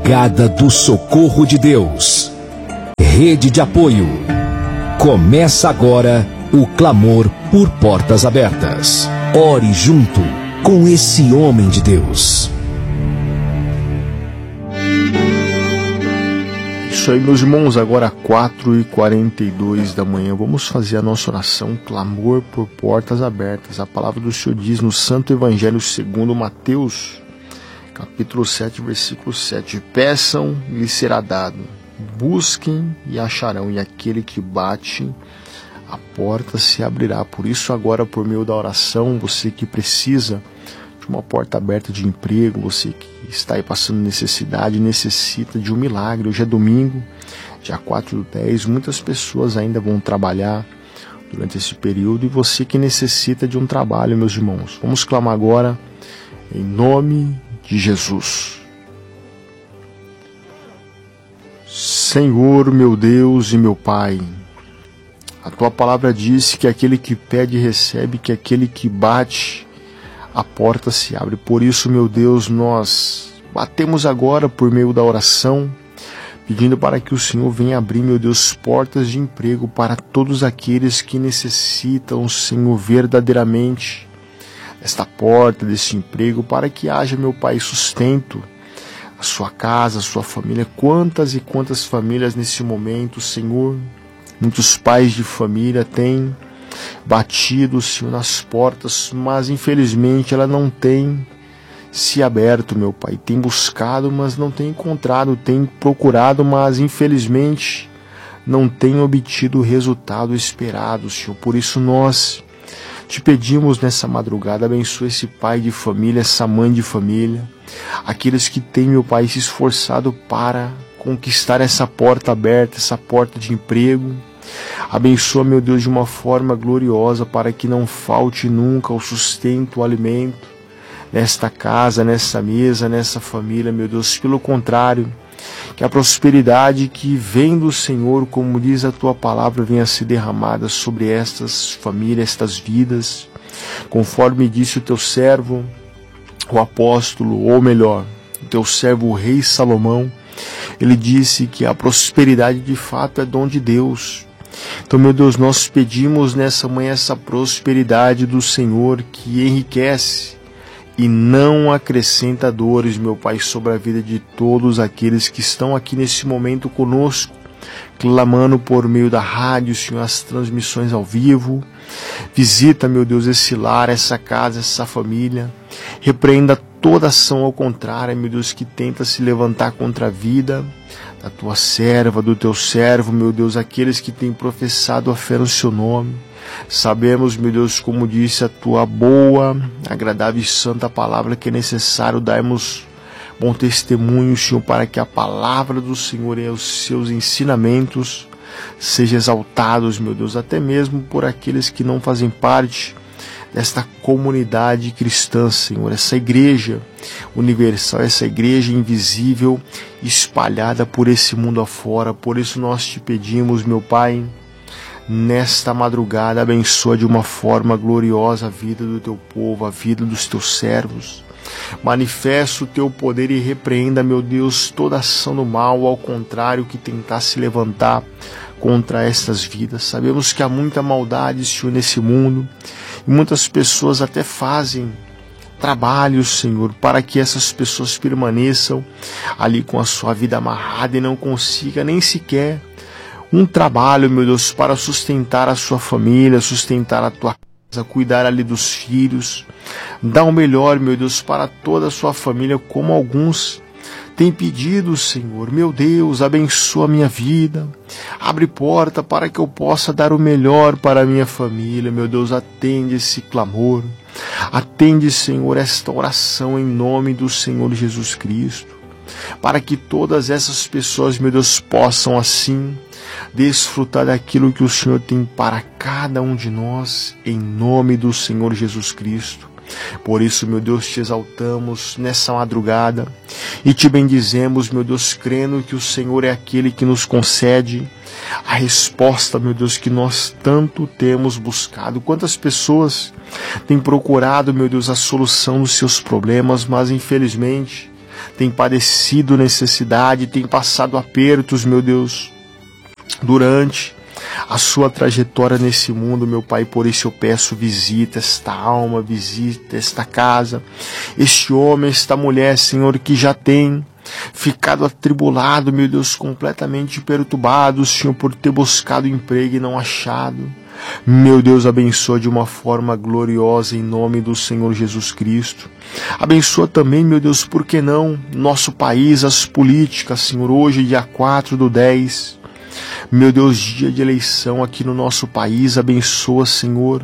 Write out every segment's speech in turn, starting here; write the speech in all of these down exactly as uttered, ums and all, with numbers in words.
Brigada do Socorro de Deus. Rede de apoio. Começa agora o clamor por portas abertas. Ore junto com esse homem de Deus. Isso aí, meus irmãos, agora quatro e quarenta e dois da manhã, vamos fazer a nossa oração, clamor por portas abertas. A palavra do Senhor diz no Santo Evangelho segundo Mateus, capítulo sete, versículo sete: peçam e lhes será dado, busquem e acharão, e aquele que bate, a porta se abrirá. Por isso agora, por meio da oração, você que precisa de uma porta aberta de emprego, você que está aí passando necessidade, necessita de um milagre. Hoje é domingo, dia quatro do dez, muitas pessoas ainda vão trabalhar durante esse período, e você que necessita de um trabalho, meus irmãos, vamos clamar agora em nome de Jesus. Senhor, meu Deus e meu Pai, a Tua palavra diz que aquele que pede recebe, que aquele que bate, a porta se abre. Por isso, meu Deus, nós batemos agora por meio da oração, pedindo para que o Senhor venha abrir, meu Deus, portas de emprego para todos aqueles que necessitam, Senhor, verdadeiramente esta porta desse emprego, para que haja, meu Pai, sustento a sua casa, a sua família. Quantas e quantas famílias nesse momento, Senhor, muitos pais de família têm batido, Senhor, nas portas, mas infelizmente ela não tem se aberto, meu Pai. Tem buscado, mas não tem encontrado, tem procurado, mas infelizmente não tem obtido o resultado esperado, Senhor. Por isso nós te pedimos nessa madrugada, abençoa esse pai de família, essa mãe de família, aqueles que têm, meu Pai, se esforçado para conquistar essa porta aberta, essa porta de emprego. Abençoa, meu Deus, de uma forma gloriosa, para que não falte nunca o sustento, o alimento nesta casa, nessa mesa, nessa família, meu Deus. Pelo contrário, que a prosperidade que vem do Senhor, como diz a Tua palavra, venha a ser derramada sobre estas famílias, estas vidas, conforme disse o Teu servo, o apóstolo, ou melhor, o Teu servo, o rei Salomão. Ele disse que a prosperidade de fato é dom de Deus. Então, meu Deus, nós pedimos nessa manhã essa prosperidade do Senhor, que enriquece e não acrescenta dores, meu Pai, sobre a vida de todos aqueles que estão aqui nesse momento conosco, clamando por meio da rádio, Senhor, as transmissões ao vivo. Visita, meu Deus, esse lar, essa casa, essa família. Repreenda toda ação ao contrário, meu Deus, que tenta se levantar contra a vida da Tua serva, do Teu servo, meu Deus, aqueles que têm professado a fé no Seu nome. Sabemos, meu Deus, como disse a Tua boa, agradável e santa palavra, que é necessário darmos bom testemunho, Senhor, para que a palavra do Senhor e os seus ensinamentos sejam exaltados, meu Deus, até mesmo por aqueles que não fazem parte desta comunidade cristã, Senhor, essa igreja universal, essa igreja invisível, espalhada por esse mundo afora. Por isso nós te pedimos, meu Pai, nesta madrugada, abençoa de uma forma gloriosa a vida do Teu povo, a vida dos Teus servos. Manifesta o Teu poder e repreenda, meu Deus, toda ação do mal, ao contrário, que tentar se levantar contra estas vidas. Sabemos que há muita maldade, Senhor, nesse mundo, e muitas pessoas até fazem trabalhos, Senhor, para que essas pessoas permaneçam ali com a sua vida amarrada e não consiga nem sequer um trabalho, meu Deus, para sustentar a sua família, sustentar a tua casa, cuidar ali dos filhos. Dá o melhor, meu Deus, para toda a sua família, como alguns têm pedido, Senhor. Meu Deus, abençoa a minha vida, abre porta para que eu possa dar o melhor para a minha família. Meu Deus, atende esse clamor, atende, Senhor, esta oração em nome do Senhor Jesus Cristo, para que todas essas pessoas, meu Deus, possam assim desfrutar daquilo que o Senhor tem para cada um de nós, em nome do Senhor Jesus Cristo. Por isso, meu Deus, te exaltamos nessa madrugada e te bendizemos, meu Deus, crendo que o Senhor é aquele que nos concede a resposta, meu Deus, que nós tanto temos buscado. Quantas pessoas têm procurado, meu Deus, a solução dos seus problemas, mas infelizmente tem padecido necessidade, tem passado apertos, meu Deus, durante a sua trajetória nesse mundo, meu Pai. Por isso eu peço, visita esta alma, visita esta casa, este homem, esta mulher, Senhor, que já tem ficado atribulado, meu Deus, completamente perturbado, Senhor, por ter buscado emprego e não achado. Meu Deus, abençoa de uma forma gloriosa em nome do Senhor Jesus Cristo. Abençoa também, meu Deus, por que não, nosso país, as políticas, Senhor, hoje dia quatro do dez, meu Deus, dia de eleição aqui no nosso país. Abençoa, Senhor.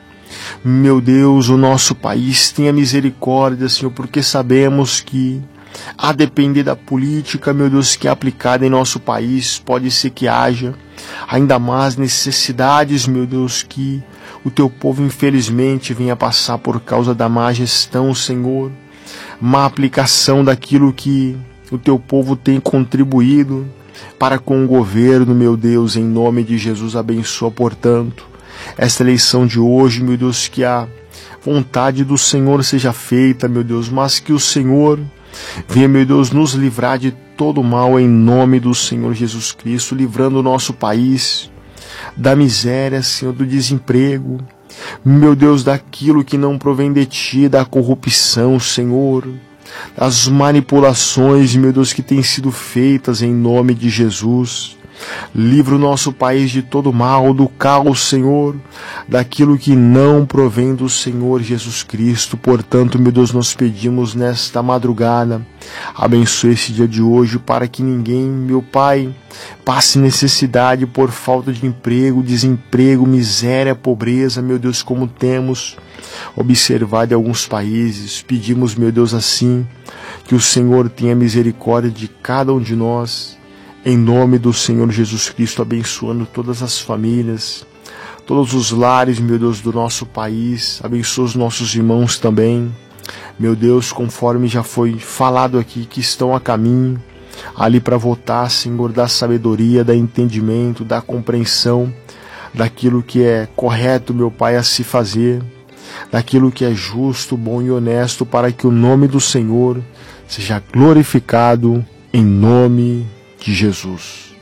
Meu Deus, o nosso país, tenha misericórdia, Senhor, porque sabemos que, a depender da política, meu Deus, que é aplicada em nosso país, pode ser que haja ainda mais necessidades, meu Deus, que o teu povo infelizmente venha passar por causa da má gestão, Senhor, má aplicação daquilo que o teu povo tem contribuído para com o governo, meu Deus. Em nome de Jesus, abençoa, portanto, esta eleição de hoje, meu Deus, que a vontade do Senhor seja feita, meu Deus, mas que o Senhor venha, meu Deus, nos livrar de todo mal em nome do Senhor Jesus Cristo, livrando o nosso país da miséria, Senhor, do desemprego, meu Deus, daquilo que não provém de Ti, da corrupção, Senhor, das manipulações, meu Deus, que têm sido feitas em nome de Jesus. Livra o nosso país de todo mal, do caos, Senhor, daquilo que não provém do Senhor Jesus Cristo. Portanto, meu Deus, nós pedimos nesta madrugada, abençoe esse dia de hoje, para que ninguém, meu Pai, passe necessidade por falta de emprego, desemprego, miséria, pobreza, meu Deus, como temos observado em alguns países. Pedimos, meu Deus, assim, que o Senhor tenha misericórdia de cada um de nós, em nome do Senhor Jesus Cristo, abençoando todas as famílias, todos os lares, meu Deus, do nosso país. Abençoa os nossos irmãos também, meu Deus, conforme já foi falado aqui, que estão a caminho ali para votar, Senhor, da sabedoria, da entendimento, da compreensão daquilo que é correto, meu Pai, a se fazer, daquilo que é justo, bom e honesto, para que o nome do Senhor seja glorificado em nome de Jesus.